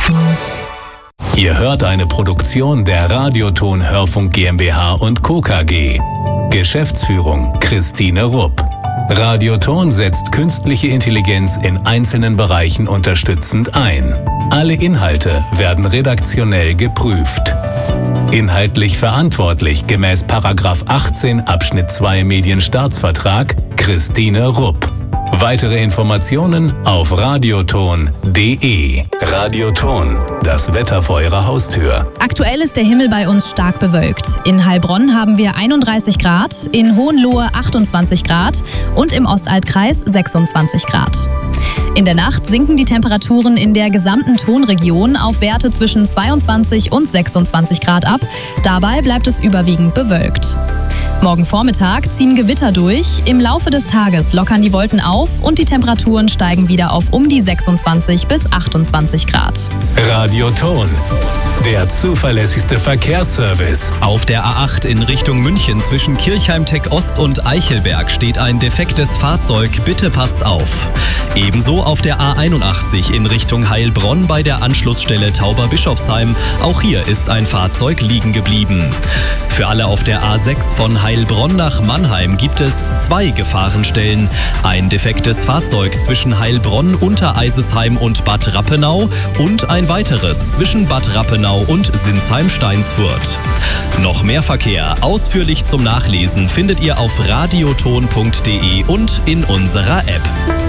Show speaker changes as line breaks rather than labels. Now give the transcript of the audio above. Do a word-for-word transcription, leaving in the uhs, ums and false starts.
Ihr hört eine Produktion der Radioton Hörfunk GmbH und Co. K G. Geschäftsführung Christine Rupp. Radioton setzt künstliche Intelligenz in einzelnen Bereichen unterstützend ein. Alle Inhalte werden redaktionell geprüft. Inhaltlich verantwortlich gemäß Paragraph achtzehn Abschnitt zwei Medienstaatsvertrag Christine Rupp. Weitere Informationen auf radioton punkt de. Radioton, das Wetter vor Ihrer Haustür.
Aktuell ist der Himmel bei uns stark bewölkt. In Heilbronn haben wir einunddreißig Grad, in Hohenlohe achtundzwanzig Grad und im Ostaltkreis sechsundzwanzig Grad. In der Nacht sinken die Temperaturen in der gesamten Tonregion auf Werte zwischen zweiundzwanzig und sechsundzwanzig Grad ab. Dabei bleibt es überwiegend bewölkt. Morgen Vormittag ziehen Gewitter durch, im Laufe des Tages lockern die Wolken auf und die Temperaturen steigen wieder auf um die sechsundzwanzig bis achtundzwanzig Grad.
Radioton, der zuverlässigste Verkehrsservice.
Auf der A acht in Richtung München zwischen Kirchheim-Tech Ost und Eichelberg steht ein defektes Fahrzeug, bitte passt auf. Ebenso auf der A einundachtzig in Richtung Heilbronn bei der Anschlussstelle Tauber-Bischofsheim, auch hier ist ein Fahrzeug liegen geblieben. Für alle auf der A sechs von Heilbronn nach Mannheim gibt es zwei Gefahrenstellen. Ein defektes Fahrzeug zwischen Heilbronn, Untereisesheim und Bad Rappenau und ein weiteres zwischen Bad Rappenau und Sinsheim-Steinsfurt. Noch mehr Verkehr ausführlich zum Nachlesen findet ihr auf radioton punkt de und in unserer App.